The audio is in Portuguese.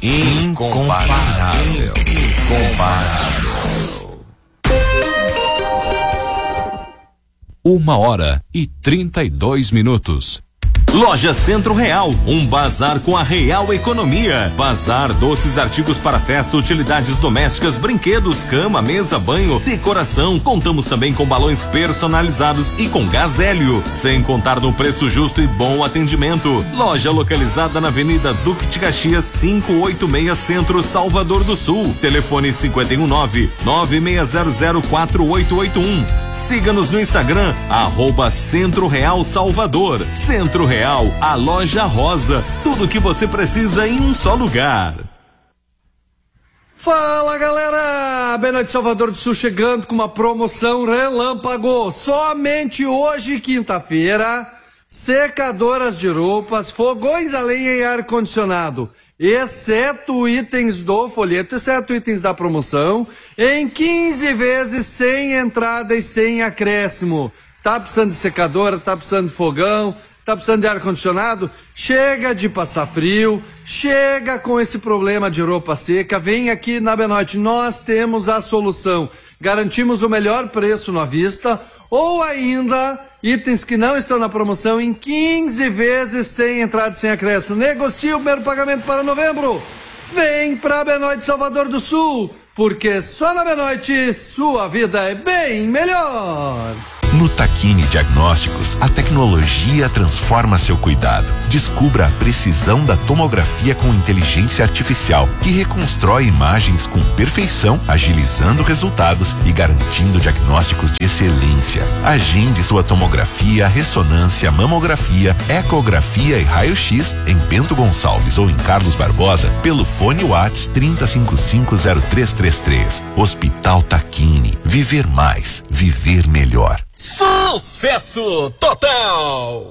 Incomparável. Uma hora e 32 minutos. Loja Centro Real, um bazar com a real economia. Bazar, doces, artigos para festa, utilidades domésticas, brinquedos, cama, mesa, banho, decoração. Contamos também com balões personalizados e com gás hélio, sem contar no preço justo e bom atendimento. Loja localizada na Avenida Duque de Caxias, 586 Centro, Salvador do Sul. Telefone 519-96004881. Siga-nos no Instagram, @Centro Real Salvador. Centro Real, a loja rosa, tudo que você precisa em um só lugar. Fala galera, Benoite Salvador do Sul chegando com uma promoção relâmpago, somente hoje quinta-feira, secadoras de roupas, fogões a lenha e ar-condicionado, exceto itens do folheto, exceto itens da promoção, em 15 vezes sem entrada e sem acréscimo. Tá precisando de secadora, tá precisando de fogão, tá precisando de ar-condicionado? Chega de passar frio, chega com esse problema de roupa seca, vem aqui na Benoite, nós temos a solução. Garantimos o melhor preço à vista, ou ainda, itens que não estão na promoção em 15 vezes sem entrada e sem acréscimo. Negocie o primeiro pagamento para novembro. Vem pra Benoite Salvador do Sul, porque só na Benoite sua vida é bem melhor. No Tacchini Diagnósticos, a tecnologia transforma seu cuidado. Descubra a precisão da tomografia com inteligência artificial, que reconstrói imagens com perfeição, agilizando resultados e garantindo diagnósticos de excelência. Agende sua tomografia, ressonância, mamografia, ecografia e raio-x em Bento Gonçalves ou em Carlos Barbosa pelo fone WhatsApp 30550333. Hospital Tacchini. Viver mais, viver melhor. Sucesso total!